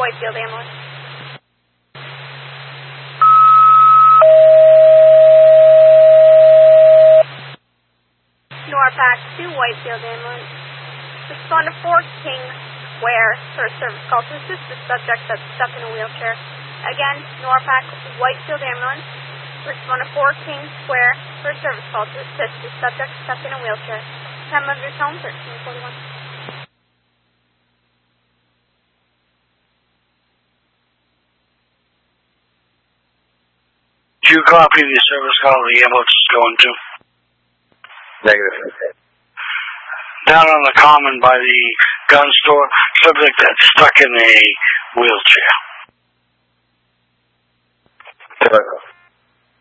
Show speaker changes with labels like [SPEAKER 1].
[SPEAKER 1] Whitefield ambulance. Norpac to Whitefield ambulance. Respond to 4 King Square for a service call to assist the subject that's stuck in a wheelchair. Again, Norpac Whitefield ambulance. Respond to 4 King Square for a service call to assist the subject stuck in a wheelchair. Time of your home, 1341.
[SPEAKER 2] 2 copy the service call the ambulance is going to.
[SPEAKER 3] Negative.
[SPEAKER 2] Down on the common by the gun store, subject that's stuck in a wheelchair.